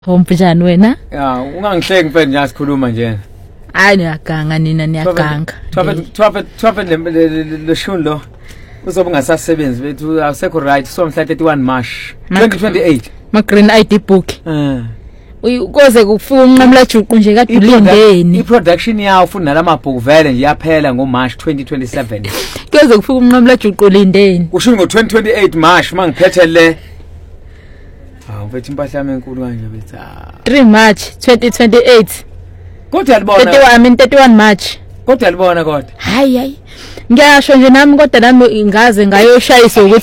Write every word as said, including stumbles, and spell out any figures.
Homphijani wena? Ya, ungangihleki mfethu nje asikhuluma nje. Hayi niyaganga nina niyaganga. Twaphe twaphe twaphe le shun lo. Uzobe ungasasebenzi bethu awusekho right so mhla thirty-one March twenty twenty-eight. Ma green I D book. Eh. Uyoze kufuna unqamla juqu nje kade ulindeni. I-production yawo futhi nalamabhuku vele nje yaphela ngo March twenty twenty-seven. Kuyoze kufuna unqamla juqu ulindeni. Kusho ngo twenty twenty-eight March mangiphethe le. Ah, mfethu impahla yami enkulu kanje bethi ah. three March twenty twenty-eight. Kodwa yalibona. thirty-one I mean thirty-one March. Kodwa yalibona kodwa. Hayi hayi. Ngiyasho nje nami kodwa nami ingaze ngayoshayisa ukuthi